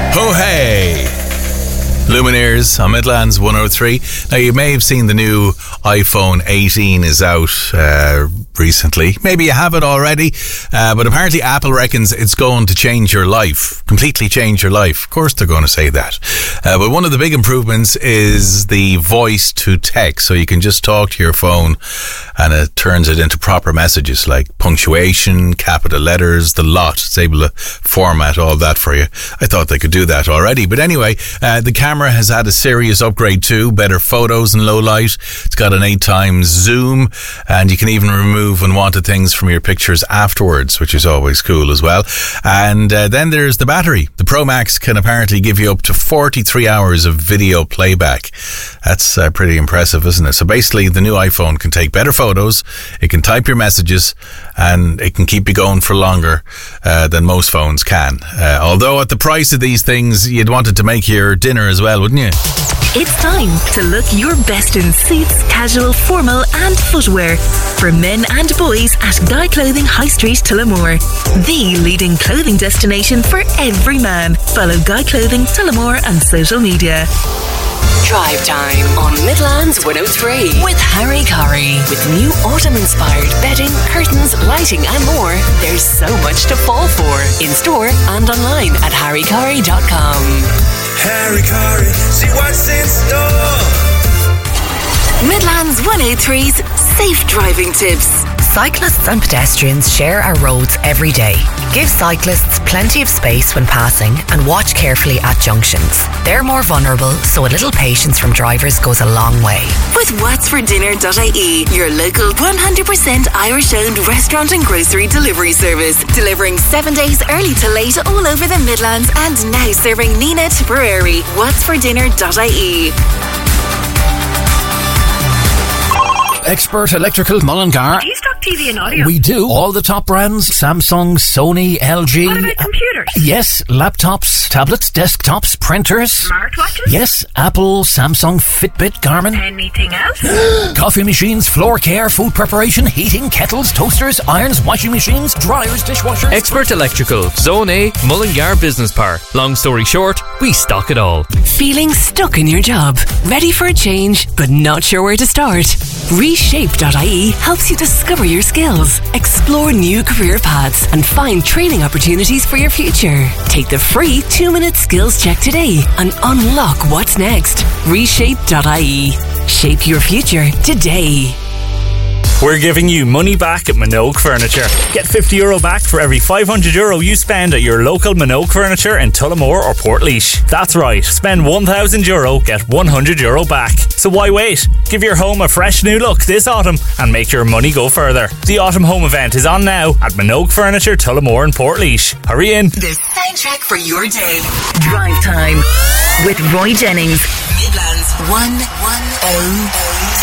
Oh hey, Lumineers on Midlands 103. Now you may have seen the new iPhone 18 is out recently. Maybe you have it already, but apparently Apple reckons it's going to change your life, completely change your life. Of course they're going to say that. But one of the big improvements is the voice to text. So you can just talk to your phone and it turns it into proper messages like punctuation, capital letters, the lot. It's able to format all that for you. I thought they could do that already. But anyway, the camera has had a serious upgrade too. Better photos in low light. It's got an 8x zoom, and you can even remove unwanted things from your pictures afterwards, which is always cool as well. And then there's the battery. The Pro Max can apparently give you up to 43 hours of video playback. That's pretty impressive, isn't it? So basically the new iPhone can take better photos, it can type your messages, and it can keep you going for longer than most phones can. Although at the price of these things, you'd want it to make your dinner as well, wouldn't you? It's time to look your best in suits, casual, formal and footwear for men and boys at Guy Clothing High Street, Tullamore. The leading clothing destination for every man. Follow Guy Clothing Tullamore on social media. Drive time on Midlands 103 with Harry Curry. With new autumn-inspired bedding, curtains, lighting and more, there's so much to fall for. In store and online at harrycurry.com. Harry Curry, see what's in store. Midlands 103's safe driving tips. Cyclists and pedestrians share our roads every day. Give cyclists plenty of space when passing and watch carefully at junctions. They're more vulnerable, so a little patience from drivers goes a long way. With whatsfordinner.ie, your local 100% Irish-owned restaurant and grocery delivery service. Delivering 7 days early to late all over the Midlands and now serving Nina Tipperary. Whatsfordinner.ie. Expert Electrical Mullingar. Do you stock TV and audio? We do. All the top brands. Samsung, Sony, LG. What about computers? Yes. Laptops, tablets, desktops, printers. Smartwatches? Yes. Apple, Samsung, Fitbit, Garmin. Anything else? Coffee machines, floor care, food preparation, heating, kettles, toasters, irons, washing machines, dryers, dishwashers. Expert Electrical, Zone A, Mullingar Business Park. Long story short, we stock it all. Feeling stuck in your job? Ready for a change, but not sure where to start? Reshape.ie helps you discover your skills, explore new career paths, and find training opportunities for your future. Take the free 2-minute skills check today and unlock what's next. Reshape.ie. Shape your future today. We're giving you money back at Minogue Furniture. Get €50 back for every €500 you spend at your local Minogue Furniture in Tullamore or Portlaoise. That's right, spend €1,000, get €100 back. So why wait? Give your home a fresh new look this autumn and make your money go further. The Autumn Home Event is on now at Minogue Furniture, Tullamore and Portlaoise. Hurry in. The soundtrack for your day. Drive time with Roy Jennings. Midlands 110.